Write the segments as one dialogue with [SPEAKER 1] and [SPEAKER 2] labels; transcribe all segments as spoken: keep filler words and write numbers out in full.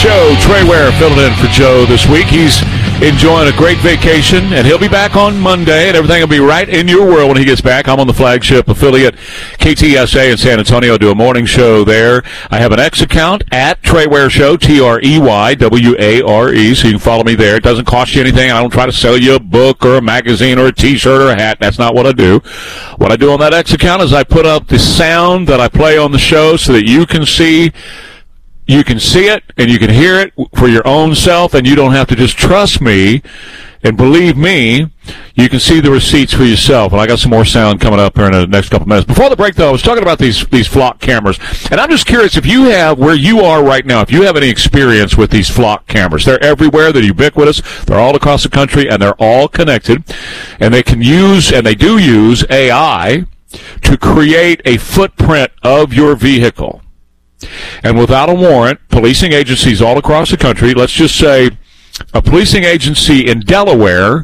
[SPEAKER 1] show. Trey Ware filling in for Joe this week. He's enjoying a great vacation, and he'll be back on Monday, and everything will be right in your world when he gets back. I'm on the flagship affiliate K T S A in San Antonio. Do a morning show there. I have an X account at Trey Ware Show, T R E Y W A R E, so you can follow me there. It doesn't cost you anything. I don't try to sell you a book or a magazine or a T-shirt or a hat. That's not what I do. What I do on that X account is I put up the sound that I play on the show so that you can see You can see it and you can hear it for your own self, and you don't have to just trust me and believe me. You can see the receipts for yourself. And I got some more sound coming up here in the next couple of minutes. Before the break, though, I was talking about these these flock cameras, and I'm just curious if you have, where you are right now, if you have any experience with these flock cameras. They're everywhere. They're ubiquitous. They're all across the country, and they're all connected. And they can use, and they do use, A I to create a footprint of your vehicle. And without a warrant, policing agencies all across the country, let's just say a policing agency in Delaware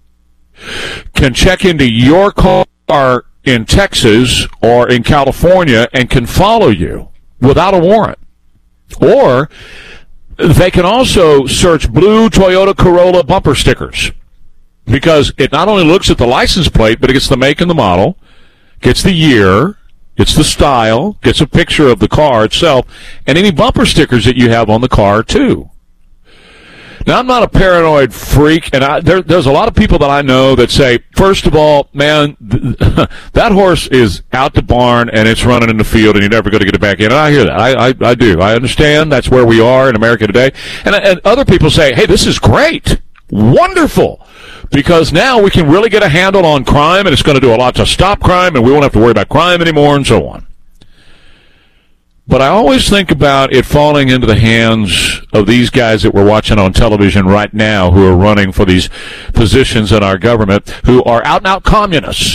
[SPEAKER 1] can check into your car in Texas or in California and can follow you without a warrant. Or they can also search blue Toyota Corolla bumper stickers, because it not only looks at the license plate, but it gets the make and the model, gets the year, it's the style, gets a picture of the car itself, and any bumper stickers that you have on the car, too. Now, I'm not a paranoid freak, and I, there, there's a lot of people that I know that say, first of all, man, th- that horse is out the barn, and it's running in the field, and you're never going to get it back in. And I hear that. I, I, I do. I understand that's where we are in America today. And, and other people say, hey, this is great. Wonderful. Because now we can really get a handle on crime, and it's going to do a lot to stop crime, and we won't have to worry about crime anymore, and so on. But I always think about it falling into the hands of these guys that we're watching on television right now, who are running for these positions in our government, who are out-and-out communists.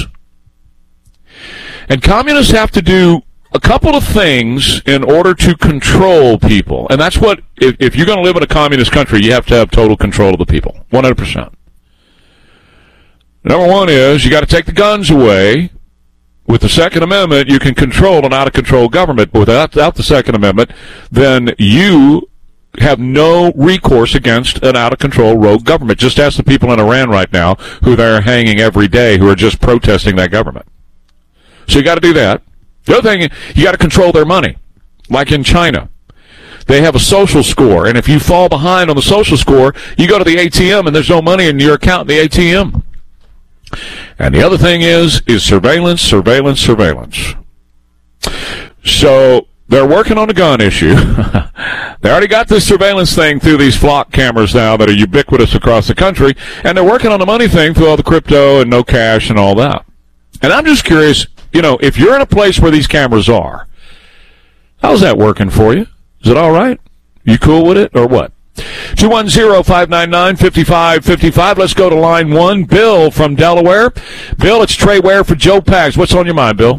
[SPEAKER 1] And communists have to do a couple of things in order to control people. And that's what, if, if you're going to live in a communist country, you have to have total control of the people, one hundred percent. Number one is you got to take the guns away. With the Second Amendment, you can control an out-of-control government. But without, without the Second Amendment, then you have no recourse against an out-of-control rogue government. Just ask the people in Iran right now who they're hanging every day who are just protesting that government. So you got to do that. The other thing, you got to control their money, like in China. They have a social score, and if you fall behind on the social score, you go to the A T M and there's no money in your account in the A T M. And the other thing is, is surveillance, surveillance, surveillance. So they're working on the gun issue. They already got this surveillance thing through these flock cameras now that are ubiquitous across the country, and they're working on the money thing through all the crypto and no cash and all that. And I'm just curious, you know, if you're in a place where these cameras are, how's that working for you? Is it all right? You cool with it or what? two one zero, five nine nine, five five five five. Let's go to line one. Bill from Delaware. Bill, it's Trey Ware for Joe Pags. What's on your mind, Bill?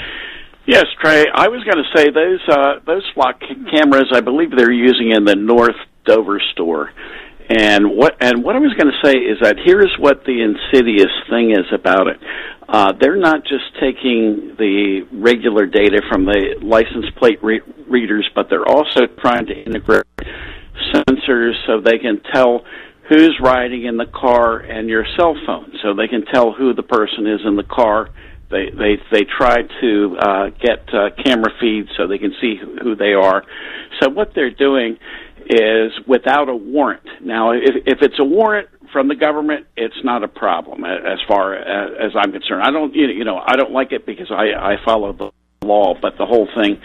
[SPEAKER 2] Yes, Trey. I was going to say those uh, those flock cameras, I believe they're using in the North Dover store. And what and what I was going to say is that here's what the insidious thing is about it. Uh, they're not just taking the regular data from the license plate re- readers, but they're also trying to integrate sensors so they can tell who's riding in the car and your cell phone, so they can tell who the person is in the car. They they they try to uh, get uh, camera feeds so they can see who they are. So what they're doing is without a warrant. Now, if if it's a warrant from the government, it's not a problem as far as I'm concerned. I don't you know I don't like it because I I follow the law, but the whole thing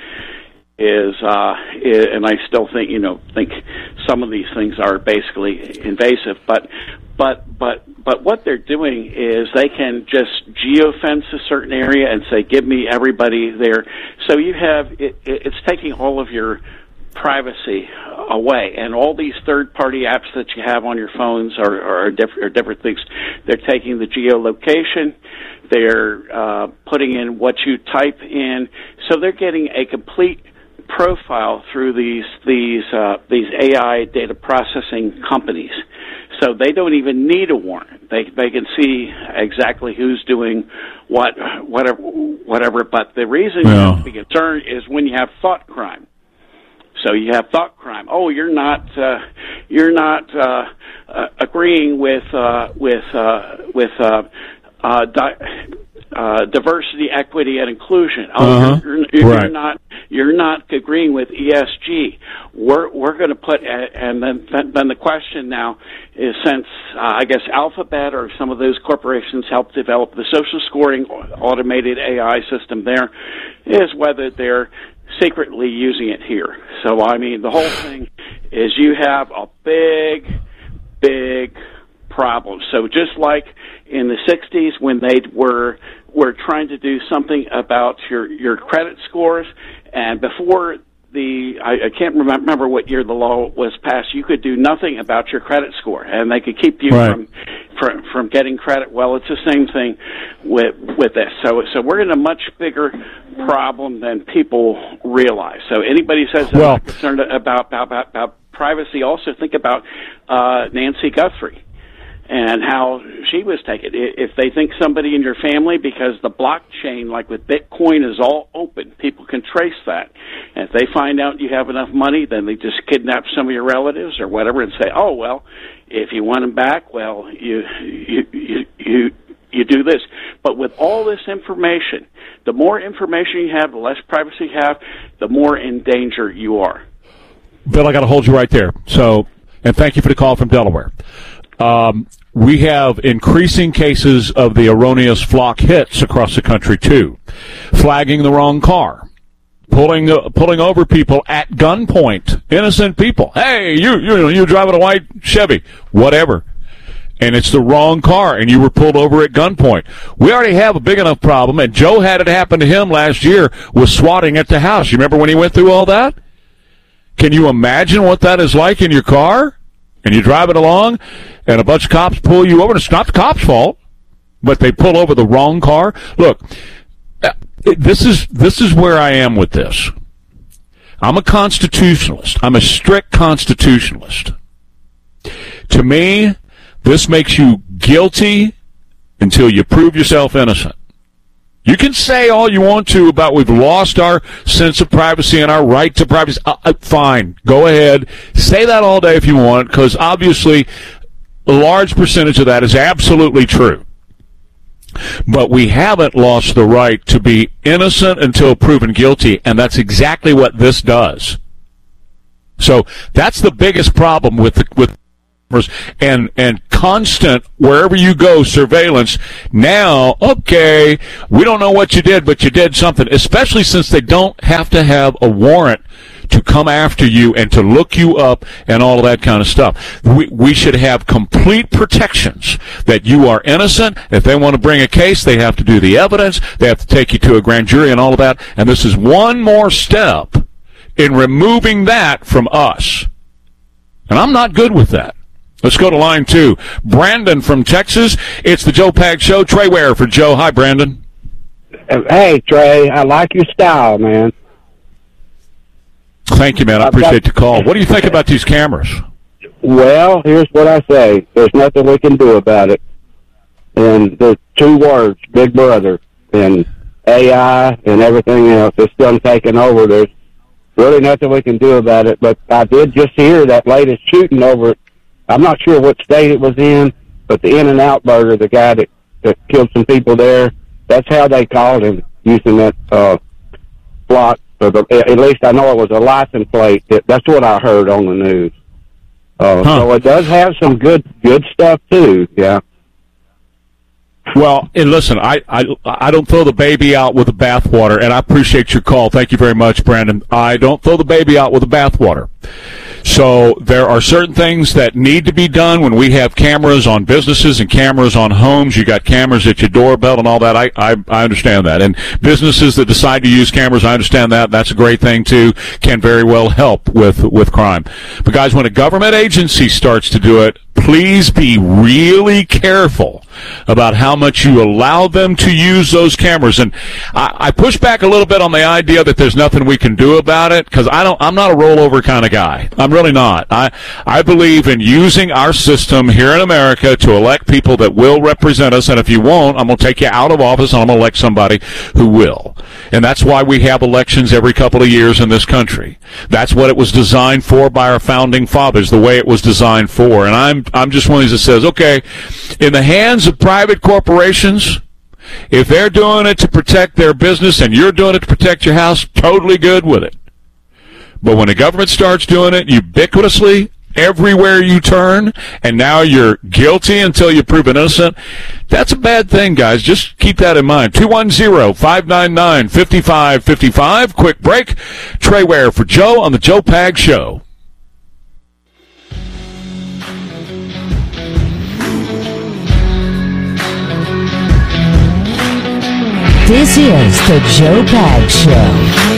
[SPEAKER 2] is, uh, is, and I still think, you know, think some of these things are basically invasive, but, but, but, but what they're doing is they can just geofence a certain area and say, give me everybody there. So you have, it, it's taking all of your privacy away, and all these third-party apps that you have on your phones are, are, diff- are different things. They're taking the geolocation, they're uh, putting in what you type in, so they're getting a complete profile through these these uh, these A I data processing companies. So they don't even need a warrant. They they can see exactly who's doing what, whatever, whatever. But the reason
[SPEAKER 1] yeah.
[SPEAKER 2] you have to be concerned is when you have thought crime. So you have thought crime. Oh, you're not uh, you're not uh, uh, agreeing with uh, with uh, with uh, uh, di- uh, diversity, equity, and inclusion. Oh,
[SPEAKER 1] uh-huh.
[SPEAKER 2] you're, you're,
[SPEAKER 1] right.
[SPEAKER 2] you're not you're not agreeing with E S G. We're we're going to put and then then the question now is, since uh, I guess Alphabet or some of those corporations helped develop the social scoring automated A I system, there is whether they're secretly using it here. So, I mean, the whole thing is you have a big, big problem. So just like in the sixties when they were were trying to do something about your, your credit scores, and before the, I, I can't remember what year the law was passed, you could do nothing about your credit score, and they could keep you
[SPEAKER 1] right.
[SPEAKER 2] from, from from getting credit. Well, it's the same thing with with this. So so we're in a much bigger problem than people realize. So anybody says they're
[SPEAKER 1] well,
[SPEAKER 2] not concerned about, about about about privacy, also think about uh, Nancy Guthrie and how she was taken. If they think somebody in your family, because the blockchain, like with Bitcoin, is all open, people can trace that. And if they find out you have enough money, then they just kidnap some of your relatives or whatever and say, oh, well, if you want them back, well, you you you you, you do this. But with all this information, the more information you have, the less privacy you have, the more in danger you are.
[SPEAKER 1] Bill, I got to hold you right there. So, and thank you for the call from Delaware. Um, we have increasing cases of the erroneous flock hits across the country, too. Flagging the wrong car. Pulling uh, pulling over people at gunpoint. Innocent people. Hey, you, you, you're driving a white Chevy. Whatever. And it's the wrong car, and you were pulled over at gunpoint. We already have a big enough problem, and Joe had it happen to him last year with swatting at the house. You remember when he went through all that? Can you imagine what that is like in your car? And you drive it along, and a bunch of cops pull you over. And it's not the cops' fault, but they pull over the wrong car. Look, this is this is where I am with this. I'm a constitutionalist. I'm a strict constitutionalist. To me, this makes you guilty until you prove yourself innocent. You can say all you want to about we've lost our sense of privacy and our right to privacy. Uh, uh, fine. Go ahead. Say that all day if you want, because obviously a large percentage of that is absolutely true. But we haven't lost the right to be innocent until proven guilty, and that's exactly what this does. So that's the biggest problem with the, with and and constant wherever you go surveillance. Now, okay, we don't know what you did, but you did something, especially since they don't have to have a warrant to come after you and to look you up and all of that kind of stuff. We we should have complete protections that you are innocent. If they want to bring a case, they have to do the evidence. They have to take you to a grand jury and all of that. And this is one more step in removing that from us. And I'm not good with that. Let's go to line two. Brandon from Texas. It's the Joe Pags Show. Trey Ware for Joe. Hi, Brandon.
[SPEAKER 3] Hey, Trey. I like your style, man.
[SPEAKER 1] Thank you, man. I appreciate the call. What do you think about these cameras?
[SPEAKER 3] Well, here's what I say. There's nothing we can do about it. And there's two words, Big Brother, and A I and everything else. It's done taking over. There's really nothing we can do about it. But I did just hear that latest shooting over, I'm not sure what state it was in, but the In-N-Out Burger, the guy that, that killed some people there, that's how they called him, using that uh, block. Or the, at least I know it was a license plate. That's what I heard on the news. Uh, huh. So it does have some good good stuff, too, yeah.
[SPEAKER 1] Well, and listen, I, I, I don't throw the baby out with the bathwater, and I appreciate your call. Thank you very much, Brandon. I don't throw the baby out with the bathwater. So there are certain things that need to be done when we have cameras on businesses and cameras on homes. You got cameras at your doorbell and all that. I, I, I understand that. And businesses that decide to use cameras, I understand that. That's a great thing, too. Can very well help with, with crime. But, guys, when a government agency starts to do it, please be really careful about how much you allow them to use those cameras. And I, I push back a little bit on the idea that there's nothing we can do about it, because I don't. I'm not a rollover kind of guy. I'm really not. I I believe in using our system here in America to elect people that will represent us. And if you won't, I'm going to take you out of office and I'm going to elect somebody who will. And that's why we have elections every couple of years in this country. That's what it was designed for by our founding fathers, the way it was designed for. And I'm I'm just one of these that says, okay, in the hands of private corporations, if they're doing it to protect their business and you're doing it to protect your house, totally good with it. But when the government starts doing it ubiquitously, everywhere you turn, and now you're guilty until you're proven innocent, that's a bad thing, guys. Just keep that in mind. two one zero, five nine nine, five five five five. Quick break. Trey Ware for Joe on the Joe Pag Show.
[SPEAKER 4] This is the Joe Pag Show.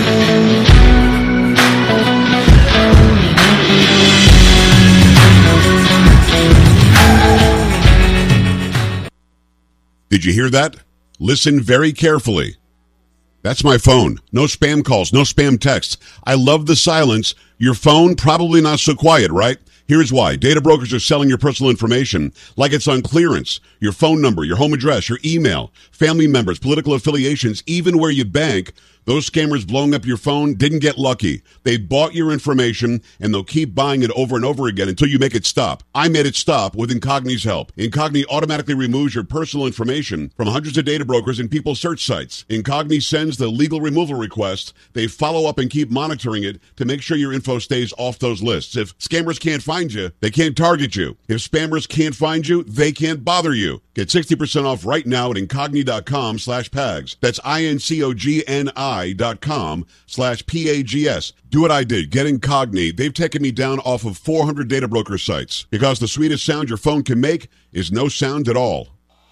[SPEAKER 5] Did you hear that? Listen very carefully. That's my phone. No spam calls, no spam texts. I love the silence. Your phone, probably not so quiet, right? Here's why. Data brokers are selling your personal information like it's on clearance. Your phone number, your home address, your email, family members, political affiliations, even where you bank. Those scammers blowing up your phone didn't get lucky. They bought your information, and they'll keep buying it over and over again until you make it stop. I made it stop with Incogni's help. Incogni automatically removes your personal information from hundreds of data brokers and people's search sites. Incogni sends the legal removal request. They follow up and keep monitoring it to make sure your info stays off those lists. If scammers can't find you, they can't target you. If spammers can't find you, they can't bother you. Get sixty percent off right now at Incogni.com slash PAGS. That's I-N-C-O-G-N-I dot com slash P-A-G-S. Do what I did. Get Incogni. They've taken me down off of four hundred data broker sites because the sweetest sound your phone can make is no sound at all.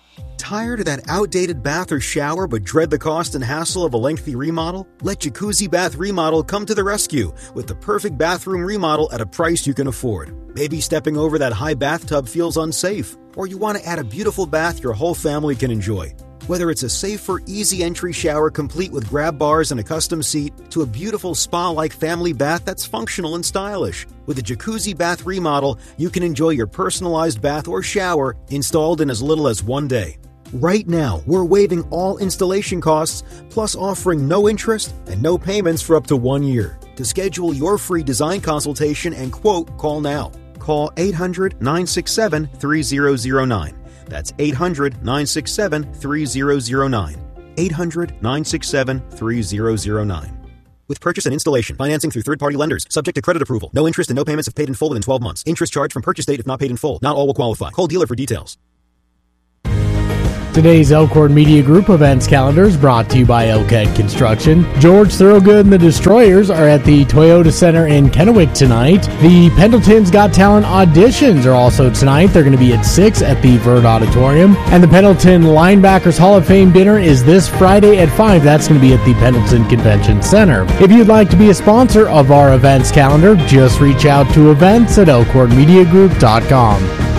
[SPEAKER 6] Tired of that outdated bath or shower but dread the cost and hassle of a lengthy remodel? Let Jacuzzi Bath Remodel come to the rescue with the perfect bathroom remodel at a price you can afford. Maybe stepping over that high bathtub feels unsafe, or you want to add a beautiful bath your whole family can enjoy. Whether it's a safer, easy entry shower complete with grab bars and a custom seat, to a beautiful spa-like family bath that's functional and stylish. With a Jacuzzi Bath Remodel, you can enjoy your personalized bath or shower installed in as little as one day. Right now, we're waiving all installation costs, plus offering no interest and no payments for up to one year. To schedule your free design consultation and quote, call now. Call eight hundred, nine six seven, three zero zero nine. That's eight hundred, nine six seven, three zero zero nine. eight hundred, nine six seven, three zero zero nine. With purchase and installation, financing through third-party lenders, subject to credit approval. No interest and no payments if paid in full within twelve months. Interest charged from purchase date if not paid in full. Not all will qualify. Call dealer for details.
[SPEAKER 7] Today's Elkhorn Media Group events calendar is brought to you by Elkhead Construction. George Thorogood and the Destroyers are at the Toyota Center in Kennewick tonight. The Pendleton's Got Talent auditions are also tonight. They're going to be at six at the Verd Auditorium. And the Pendleton Linebackers Hall of Fame dinner is this Friday at five. That's going to be at the Pendleton Convention Center. If you'd like to be a sponsor of our events calendar, just reach out to events at elkhorn media group dot com.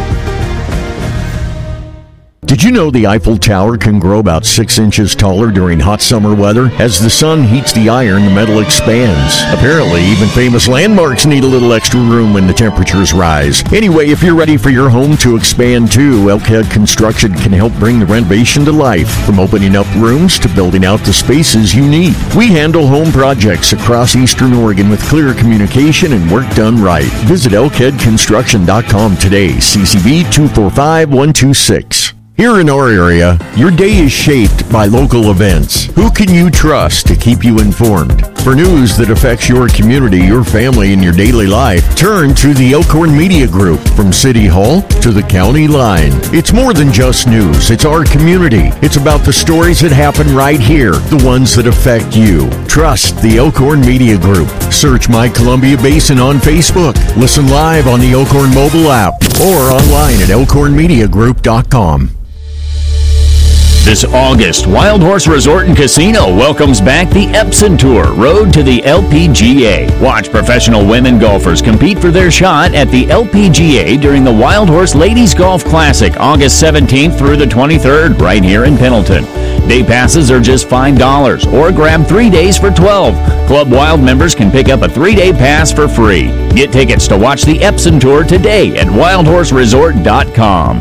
[SPEAKER 8] Did you know the Eiffel Tower can grow about six inches taller during hot summer weather? As the sun heats the iron, the metal expands. Apparently, even famous landmarks need a little extra room when the temperatures rise. Anyway, if you're ready for your home to expand too, Elkhead Construction can help bring the renovation to life, from opening up rooms to building out the spaces you need. We handle home projects across Eastern Oregon with clear communication and work done right. Visit elkhead construction dot com today. C C B two four five one two six. Here in our area, your day is shaped by local events. Who can you trust to keep you informed? For news that affects your community, your family, and your daily life, turn to the Elkhorn Media Group. From City Hall to the county line. It's more than just news. It's our community. It's about the stories that happen right here, the ones that affect you. Trust the Elkhorn Media Group. Search My Columbia Basin on Facebook. Listen live on the Elkhorn mobile app or online at elkhorn media group dot com.
[SPEAKER 9] This August, Wild Horse Resort and Casino welcomes back the Epson Tour, Road to the L P G A. Watch professional women golfers compete for their shot at the L P G A during the Wild Horse Ladies Golf Classic, August seventeenth through the twenty-third, right here in Pendleton. Day passes are just five dollars, or grab three days for twelve dollars. Club Wild members can pick up a three-day pass for free. Get tickets to watch the Epson Tour today at wild horse resort dot com.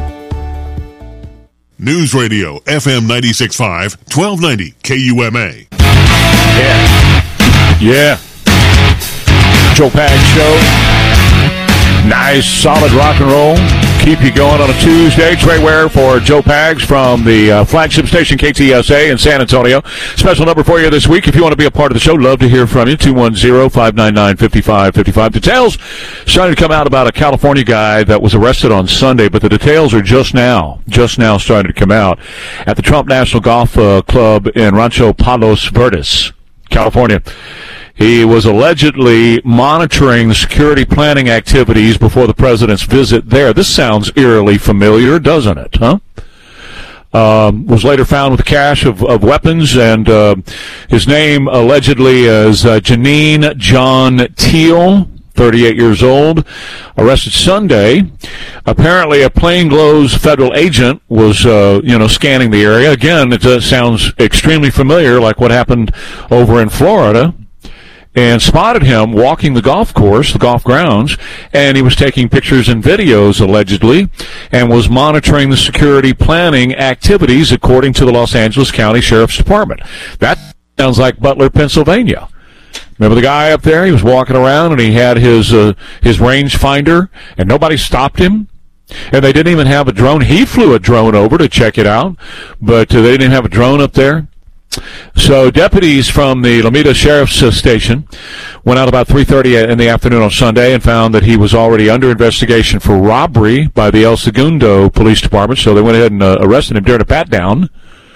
[SPEAKER 10] News Radio, F M ninety-six point five, twelve ninety K U M A.
[SPEAKER 1] Yeah. Yeah. Joe Pags Show. Nice, solid rock and roll. Keep you going on a Tuesday. Trey Ware for Joe Pags from the uh, flagship station K T S A in San Antonio. Special number for you this week. If you want to be a part of the show, love to hear from you. two one zero, five nine nine, five five five five. Details starting to come out about a California guy that was arrested on Sunday, but the details are just now, just now starting to come out at the Trump National Golf uh, Club in Rancho Palos Verdes, California. He was allegedly monitoring the security planning activities before the president's visit there. This sounds eerily familiar, doesn't it, huh? Um, was later found with a cache of, of weapons, and uh, his name allegedly is uh, Janine John Teal, thirty-eight years old, arrested Sunday. Apparently a plainclothes federal agent was, uh, you know, scanning the area. Again, it uh, sounds extremely familiar, like what happened over in Florida, and spotted him walking the golf course, the golf grounds, and he was taking pictures and videos, allegedly, and was monitoring the security planning activities, according to the Los Angeles County Sheriff's Department. That sounds like Butler, Pennsylvania. Remember the guy up there? He was walking around, and he had his uh, his range finder, and nobody stopped him. And they didn't even have a drone. He flew a drone over to check it out, but uh, they didn't have a drone up there. So deputies from the Lomita Sheriff's Station went out about three thirty in the afternoon on Sunday and found that he was already under investigation for robbery by the El Segundo Police Department, so they went ahead and uh, arrested him during a pat-down.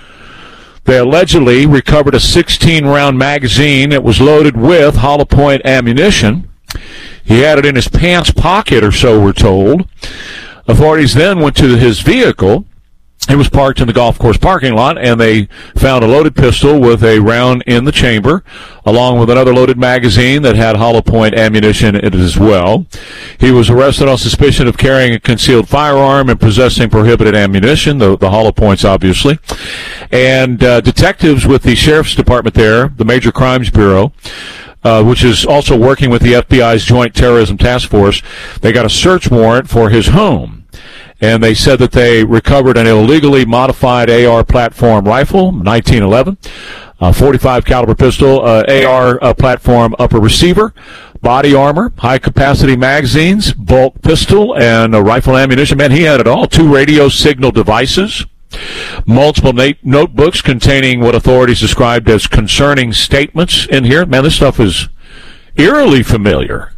[SPEAKER 1] They allegedly recovered a sixteen-round magazine that was loaded with hollow point ammunition. He had it in his pants pocket or so, we're told. Authorities then went to his vehicle. It was parked in the golf course parking lot, and they found a loaded pistol with a round in the chamber, along with another loaded magazine that had hollow point ammunition in it as well. He was arrested on suspicion of carrying a concealed firearm and possessing prohibited ammunition, the, the hollow points, obviously. And uh, detectives with the Sheriff's Department there, the Major Crimes Bureau, Uh, which is also working with the F B I's Joint Terrorism Task Force, they got a search warrant for his home. And they said that they recovered an illegally modified A R platform rifle, nineteen eleven, a forty-five caliber pistol, uh, A R uh, platform upper receiver, body armor, high-capacity magazines, bulk pistol, and a rifle ammunition. Man, he had it all. Two radio signal devices, multiple na- notebooks containing what authorities described as concerning statements in here. Man, this stuff is eerily familiar.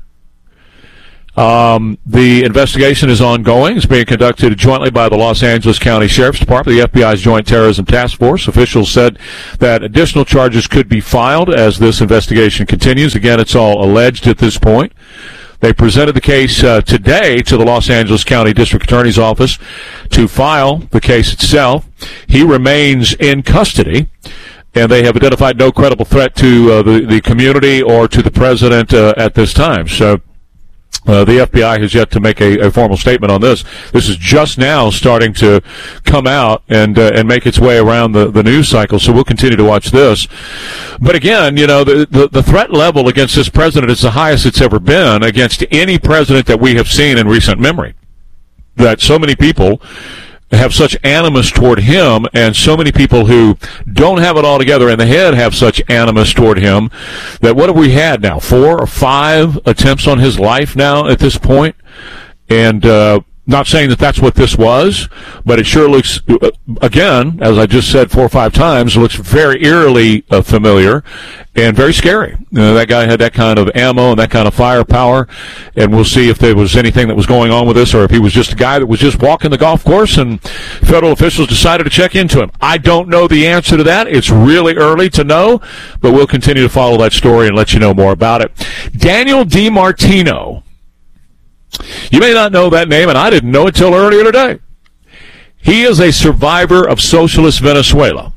[SPEAKER 1] Um, the investigation is ongoing. It's being conducted jointly by the Los Angeles County Sheriff's Department, the F B I's Joint Terrorism Task Force. Officials said that additional charges could be filed as this investigation continues. Again, it's all alleged at this point. They presented the case uh, today to the Los Angeles County District Attorney's Office to file the case itself. He remains in custody, and they have identified no credible threat to uh, the, the community or to the president uh, at this time. So Uh, the F B I has yet to make a, a formal statement on this. This is just now starting to come out and uh, and make its way around the, the news cycle, so we'll continue to watch this. But again, you know, the, the, the threat level against this president is the highest it's ever been against any president that we have seen in recent memory. That so many people have such animus toward him, and so many people who don't have it all together in the head have such animus toward him, that what have we had now? Four or five attempts on his life now at this point? And uh, not saying that that's what this was, but it sure looks, again, as I just said four or five times, looks very eerily uh, familiar and very scary. You know, that guy had that kind of ammo and that kind of firepower, and we'll see if there was anything that was going on with this, or if he was just a guy that was just walking the golf course and federal officials decided to check into him. I don't know the answer to that. It's really early to know, but we'll continue to follow that story and let you know more about it. Daniel DiMartino. You may not know that name, and I didn't know it until earlier today. He is a survivor of socialist Venezuela.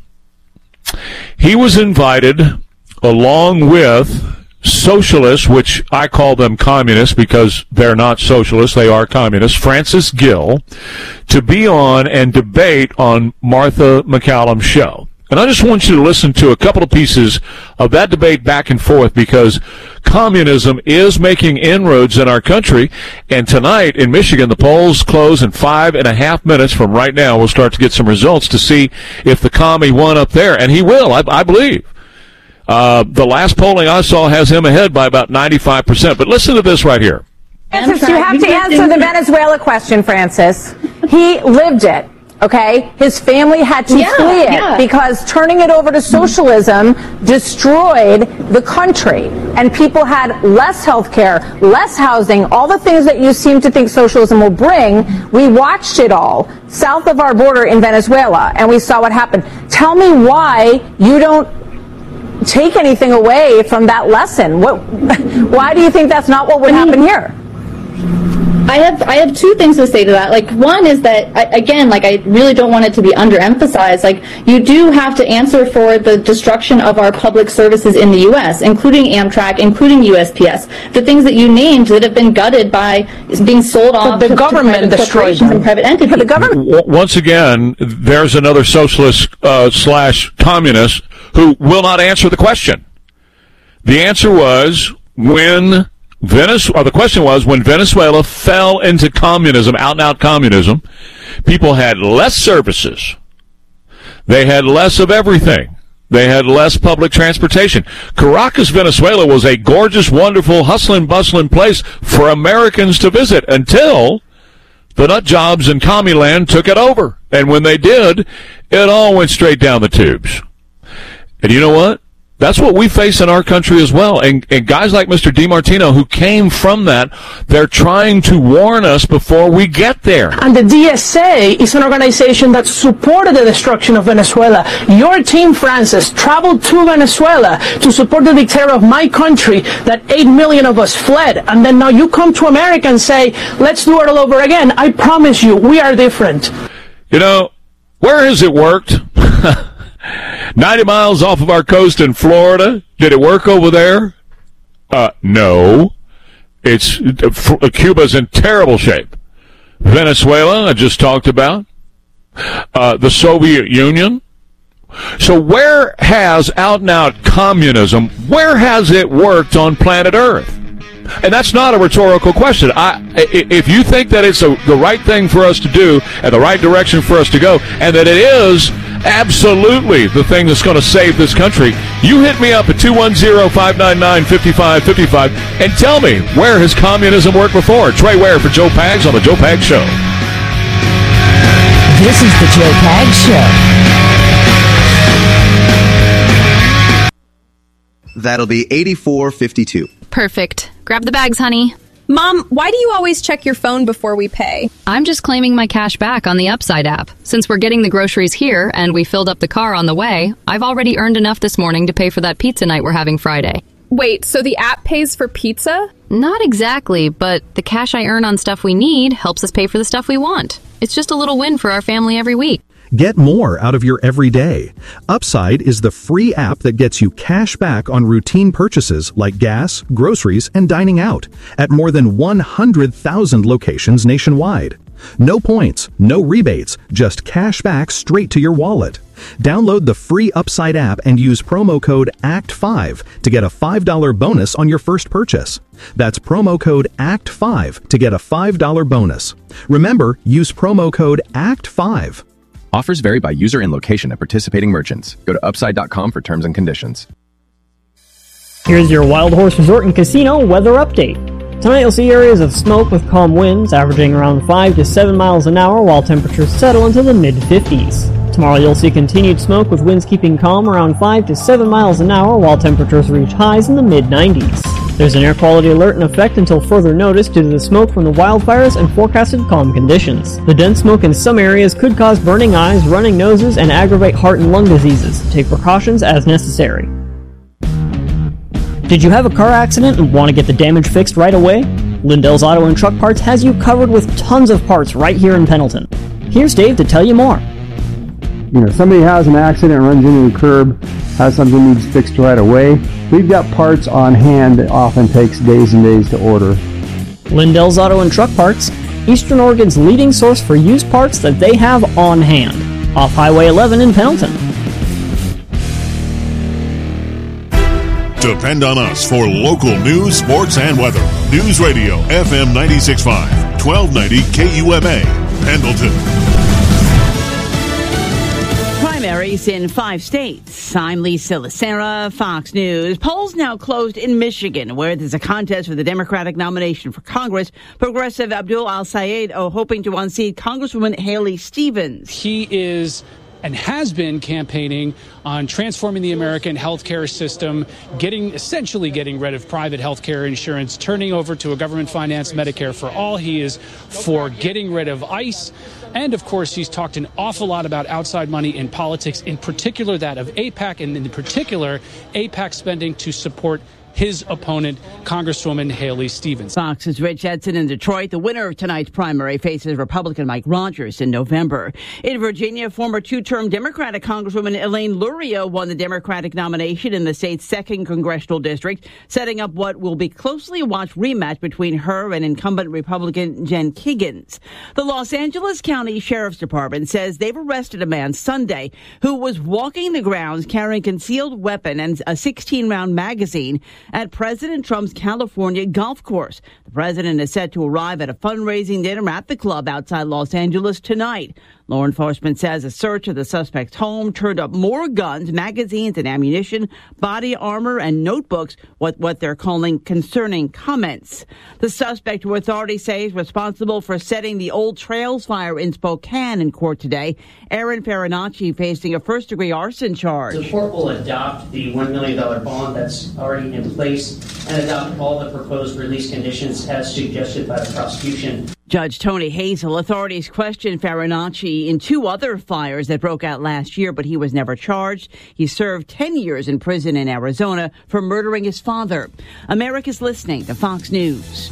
[SPEAKER 1] He was invited along with socialists, which I call them communists because they're not socialists, they are communists, Francis Gill, to be on and debate on Martha McCallum's show. And I just want you to listen to a couple of pieces of that debate back and forth because communism is making inroads in our country. And tonight in Michigan, the polls close in five and a half minutes from right now. We'll start to get some results to see if the commie won up there. And he will, I, I believe. Uh, the last polling I saw has him ahead by about ninety-five percent. But listen to this right here.
[SPEAKER 11] Francis, you have to answer the Venezuela question, Francis. He lived it. Okay, his family had to
[SPEAKER 12] yeah,
[SPEAKER 11] flee it
[SPEAKER 12] yeah.
[SPEAKER 11] because turning it over to socialism destroyed the country, and people had less health care, less housing, all the things that you seem to think socialism will bring. We watched it all south of our border in Venezuela, and we saw what happened. Tell me why you don't take anything away from that lesson. What? Why do you think that's not what would I mean, happen here?
[SPEAKER 12] I have I have two things to say to that. Like, one is that, I, again, like, I really don't want it to be underemphasized. Like, you do have to answer for the destruction of our public services in the U S, including Amtrak, including U S P S. The things that you named that have been gutted by being sold off
[SPEAKER 11] the
[SPEAKER 12] to,
[SPEAKER 11] government
[SPEAKER 12] to private corporations and private entities.
[SPEAKER 11] The government.
[SPEAKER 1] Once again, there's another socialist uh, slash communist who will not answer the question. The answer was when Venezuela, the question was, when Venezuela fell into communism, out-and-out communism, people had less services. They had less of everything. They had less public transportation. Caracas, Venezuela was a gorgeous, wonderful, hustling, bustling place for Americans to visit until the nut jobs in commie land took it over. And when they did, it all went straight down the tubes. And you know what? That's what we face in our country as well. And, and guys like Mister DiMartino, who came from that, they're trying to warn us before we get there.
[SPEAKER 13] And the D S A is an organization that supported the destruction of Venezuela. Your team, Francis, traveled to Venezuela to support the dictator of my country that eight million of us fled. And then now you come to America and say, let's do it all over again. I promise you, we are different.
[SPEAKER 1] You know, where has it worked? ninety miles off of our coast in Florida. Did it work over there? Uh, no. It's uh, Cuba's in terrible shape. Venezuela, I just talked about. Uh, the Soviet Union. So where has out-and-out communism, where has it worked on planet Earth? And that's not a rhetorical question. I, if you think that it's a, the right thing for us to do and the right direction for us to go, and that it is absolutely the thing that's going to save this country, you hit me up at two one zero, five nine nine, five five five five and tell me, where has communism worked before? Trey Ware for Joe Pags on the Joe Pags Show.
[SPEAKER 4] This is the Joe Pags
[SPEAKER 14] Show. That'll be eighty-four fifty-two.
[SPEAKER 15] Perfect. Grab the bags, honey.
[SPEAKER 16] Mom, why do you always check your phone before we pay?
[SPEAKER 15] I'm just claiming my cash back on the Upside app. Since we're getting the groceries here and we filled up the car on the way, I've already earned enough this morning to pay for that pizza night we're having Friday.
[SPEAKER 16] Wait, so the app pays for pizza?
[SPEAKER 15] Not exactly, but the cash I earn on stuff we need helps us pay for the stuff we want. It's just a little win for our family every week.
[SPEAKER 17] Get more out of your everyday. Upside is the free app that gets you cash back on routine purchases like gas, groceries, and dining out at more than one hundred thousand locations nationwide. No points, no rebates, just cash back straight to your wallet. Download the free Upside app and use promo code A C T five to get a five dollars bonus on your first purchase. That's promo code A C T five to get a five dollars bonus. Remember, use promo code A C T five.
[SPEAKER 18] Offers vary by user and location at participating merchants. Go to upside dot com for terms and conditions.
[SPEAKER 19] Here's your Wild Horse Resort and Casino weather update. Tonight you'll see areas of smoke with calm winds averaging around five to seven miles an hour while temperatures settle into the mid fifties. Tomorrow you'll see continued smoke with winds keeping calm around five to seven miles an hour while temperatures reach highs in the mid nineties. There's an air quality alert in effect until further notice due to the smoke from the wildfires and forecasted calm conditions. The dense smoke in some areas could cause burning eyes, running noses, and aggravate heart and lung diseases. Take precautions as necessary. Did you have a car accident and want to get the damage fixed right away? Lindell's Auto and Truck Parts has you covered with tons of parts right here in Pendleton. Here's Dave to tell you more.
[SPEAKER 20] You know, somebody has an accident, runs into a curb, has something needs fixed right away. We've got parts on hand that often takes days and days to order.
[SPEAKER 19] Lindell's Auto and Truck Parts, Eastern Oregon's leading source for used parts that they have on hand. Off Highway eleven in Pendleton.
[SPEAKER 10] Depend on us for local news, sports, and weather. News Radio, F M ninety-six point five, twelve ninety K U M A, Pendleton.
[SPEAKER 21] Primaries in five states. I'm Lisa Lacera, Fox News. Polls now closed in Michigan, where there's a contest for the Democratic nomination for Congress. Progressive Abdul Al-Sayed oh, hoping to unseat Congresswoman Haley Stevens.
[SPEAKER 22] He is and has been campaigning on transforming the American healthcare system, getting essentially getting rid of private healthcare insurance, turning over to a government-financed Medicare for all. He is for getting rid of ICE. And, of course, he's talked an awful lot about outside money in politics, in particular that of AIPAC, and in particular, AIPAC spending to support his opponent, Congresswoman Haley Stevens.
[SPEAKER 21] Fox's Rich Edson in Detroit. The winner of tonight's primary faces Republican Mike Rogers in November. In Virginia, former two-term Democratic Congresswoman Elaine Luria won the Democratic nomination in the state's second congressional district, setting up what will be closely watched rematch between her and incumbent Republican Jen Kiggins. The Los Angeles County Sheriff's Department says they've arrested a man Sunday who was walking the grounds carrying a concealed weapon and a sixteen-round magazine at President Trump's California golf course. The president is set to arrive at a fundraising dinner at the club outside Los Angeles tonight. Law enforcement says a search of the suspect's home turned up more guns, magazines, and ammunition, body armor, and notebooks, what, what they're calling concerning comments. The suspect, who authorities say is responsible for setting the Old Trails fire in Spokane, in court today. Aaron Farinacci facing a first-degree arson charge.
[SPEAKER 23] The court will adopt the one million dollars bond that's already in place and adopt all the proposed release conditions as suggested by the prosecution.
[SPEAKER 21] Judge Tony Hazel, authorities questioned Farinacci in two other fires that broke out last year, but he was never charged. He served ten years in prison in Arizona for murdering his father. America's listening to Fox News.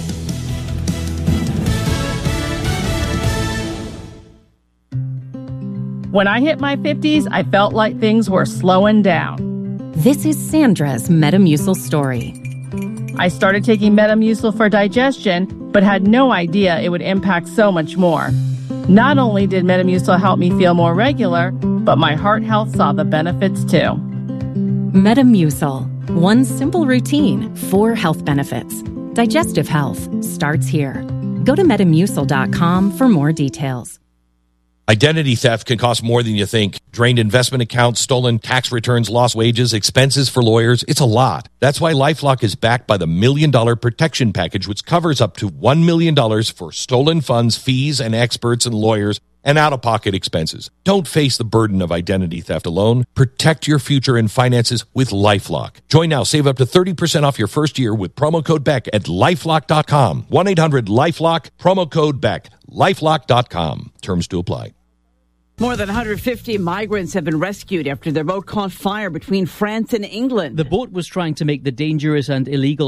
[SPEAKER 24] When I hit my fifties, I felt like things were slowing down.
[SPEAKER 4] This is Sandra's Metamucil story.
[SPEAKER 24] I started taking Metamucil for digestion, but had no idea it would impact so much more. Not only did Metamucil help me feel more regular, but my heart health saw the benefits too.
[SPEAKER 4] Metamucil. One simple routine, four health benefits. Digestive health starts here. Go to metamucil dot com for more details.
[SPEAKER 25] Identity theft can cost more than you think. Drained investment accounts, stolen tax returns, lost wages, expenses for lawyers. It's a lot. That's why LifeLock is backed by the Million Dollar Protection Package, which covers up to one million dollars for stolen funds, fees, and experts and lawyers, and out-of-pocket expenses. Don't face the burden of identity theft alone. Protect your future and finances with LifeLock. Join now. Save up to thirty percent off your first year with promo code Beck at lifelock dot com. one eight hundred LifeLock, promo code Beck. lifelock dot com. Terms to apply.
[SPEAKER 21] More than one hundred fifty migrants have been rescued after their boat caught fire between France and England.
[SPEAKER 26] The boat was trying to make the dangerous and illegal